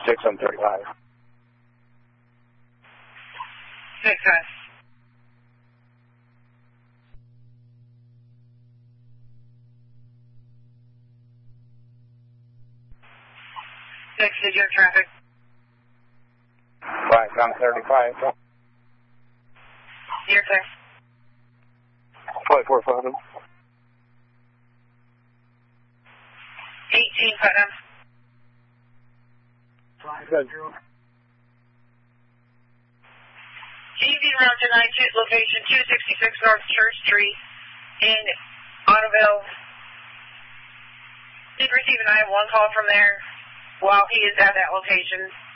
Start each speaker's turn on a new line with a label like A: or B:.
A: 6 on 35.
B: 6, guys. Six, is your traffic?
A: 5 on 35.
B: You're clear.
A: 24 Putnam.
B: 18 Putnam.
A: 5
B: GV route to 92, location 266 North Church Street in Ottoville. Did receive an I-1 call from there while he is at that location.